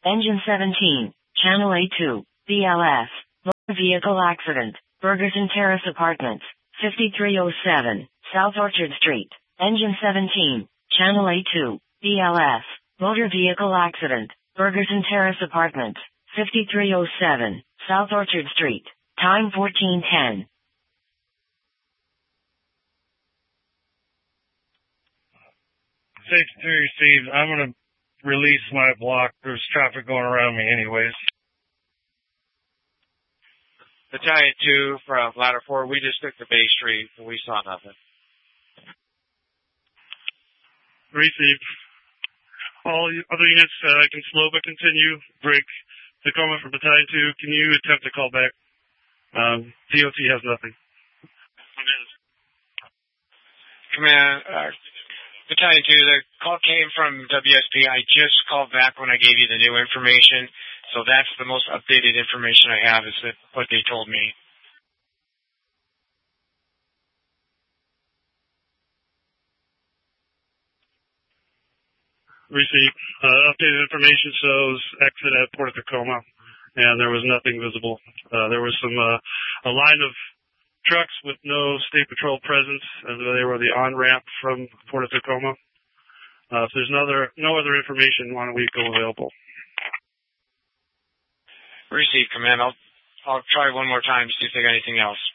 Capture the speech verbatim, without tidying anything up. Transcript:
Engine seventeen, Channel A two, B L S, motor vehicle accident, Burgerson Terrace Apartments, fifty-three oh seven, South Orchard Street. Engine seventeen, Channel A two, B L S, motor vehicle accident, Burgerson Terrace Apartments, fifty-three oh seven, South Orchard Street. Time fourteen ten. six three received. I'm going to release my block. There's traffic going around me anyways. Battalion two from Ladder four, we just took the Bay Street and we saw nothing. Received. All other units, uh, I can slow but continue. Break. Tacoma from Battalion two, can you attempt to call back? Um, D O T has nothing. Command, uh, Battalion two, the call came from W S P. I just called back when I gave you the new information, so that's the most updated information I have is that what they told me. Received. Uh, updated information shows exit at Port of Tacoma, and there was nothing visible. Uh, there was some, uh, a line of trucks with no state patrol presence, as they were the on-ramp from Port of Tacoma. Uh, if there's no other, no other information on a vehicle available. Received, Command. I'll, I'll try one more time to see if they got anything else.